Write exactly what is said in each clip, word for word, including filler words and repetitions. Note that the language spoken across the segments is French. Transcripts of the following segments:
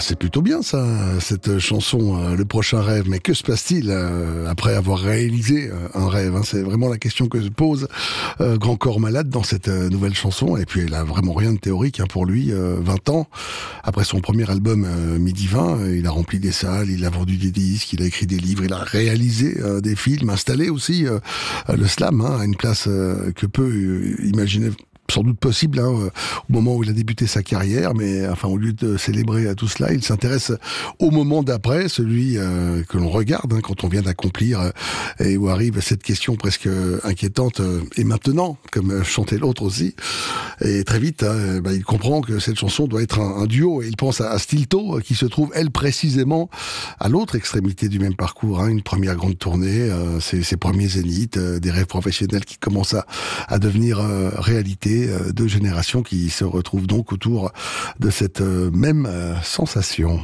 c'est plutôt bien ça, cette chanson, euh, Le prochain rêve. Mais que se passe-t-il euh, après avoir réalisé euh, un rêve, hein? C'est vraiment la question que se pose euh, Grand Corps Malade dans cette euh, nouvelle chanson. Et puis elle a vraiment rien de théorique hein, pour lui. Euh, vingt ans après son premier album euh, Midi vingt, euh, il a rempli des salles, il a vendu des disques, il a écrit des livres, il a réalisé euh, des films, installé aussi euh, le slam hein, à une place euh, que peu euh, imaginer sans doute possible hein, au moment où il a débuté sa carrière, mais enfin au lieu de célébrer à tout cela, il s'intéresse au moment d'après, celui euh, que l'on regarde hein, quand on vient d'accomplir euh, et où arrive cette question presque inquiétante euh, et maintenant, comme chantait l'autre aussi. Et très vite, hein, bah, il comprend que cette chanson doit être un, un duo et il pense à, à Stilto qui se trouve elle précisément à l'autre extrémité du même parcours, hein, une première grande tournée, euh, ses, ses premiers zéniths, euh, des rêves professionnels qui commencent à, à devenir euh, réalité. Deux générations qui se retrouvent donc autour de cette même sensation.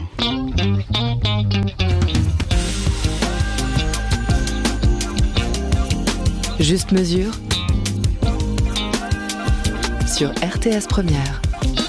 Juste mesure sur R T S Première.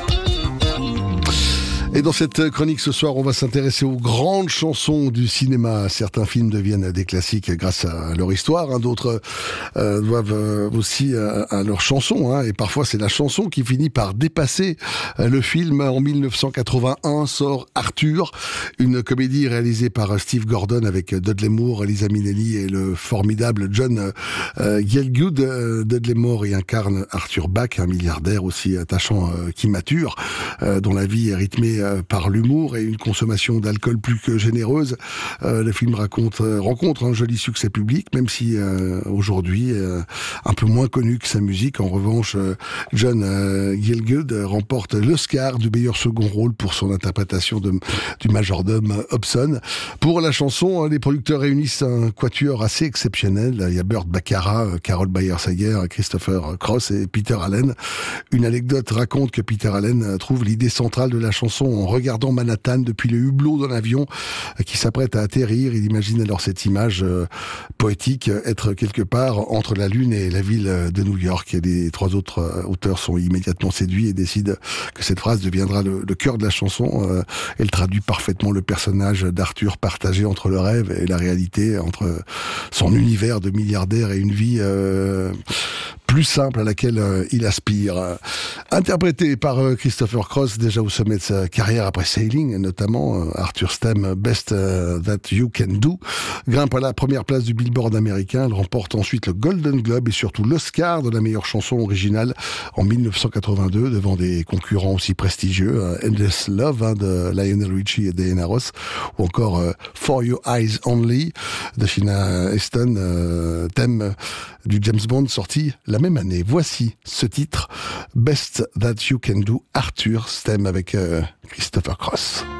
Et dans cette chronique ce soir, on va s'intéresser aux grandes chansons du cinéma. Certains films deviennent des classiques grâce à leur histoire, hein. D'autres euh, doivent euh, aussi à, à leurs chansons, hein. Et parfois c'est la chanson qui finit par dépasser euh, le film. En mille neuf cent quatre-vingt-un sort Arthur, une comédie réalisée par Steve Gordon avec Dudley Moore, Liza Minnelli et le formidable John euh, Gielgud. Euh, Dudley Moore y incarne Arthur Bach, un milliardaire aussi attachant euh, qui mature, euh, dont la vie est rythmée par l'humour et une consommation d'alcool plus que généreuse. Euh, le film raconte, euh, rencontre un joli succès public, même si euh, aujourd'hui euh, un peu moins connu que sa musique. En revanche, euh, John euh, Gielgud remporte l'Oscar du meilleur second rôle pour son interprétation de, du majordome Hobson. Pour la chanson, les producteurs réunissent un quatuor assez exceptionnel. Il y a Burt Bacharach, Carol Bayer-Sager, Christopher Cross et Peter Allen. Une anecdote raconte que Peter Allen trouve l'idée centrale de la chanson en regardant Manhattan depuis le hublot d'un avion qui s'apprête à atterrir. Il imagine alors cette image euh, poétique, être quelque part entre la Lune et la ville de New York. Et les trois autres euh, auteurs sont immédiatement séduits et décident que cette phrase deviendra le, le cœur de la chanson. Euh, elle traduit parfaitement le personnage d'Arthur partagé entre le rêve et la réalité, entre son univers de milliardaire et une vie euh, plus simple à laquelle euh, il aspire. Interprété par euh, Christopher Cross, déjà au sommet de sa carrière après Sailing, notamment, euh, Arthur's thème Best uh, That You Can Do grimpe à la première place du Billboard américain. Elle remporte ensuite le Golden Globe et surtout l'Oscar de la meilleure chanson originale en mille neuf cent quatre-vingt-deux devant des concurrents aussi prestigieux, euh, Endless Love hein, de Lionel Richie et Diana Ross, ou encore euh, For Your Eyes Only de Sheena Easton, euh, thème du James Bond sorti la même année. Voici ce titre, Best That You Can Do, Arthur, thème avec euh, Christopher Cross.